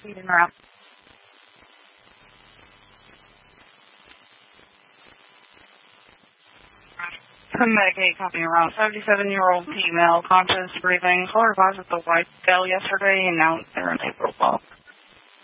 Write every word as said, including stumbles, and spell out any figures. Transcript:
In route. Medicaid company around seventy-seven-year-old female, conscious, breathing, full advised with the white cell yesterday, and now they're in April.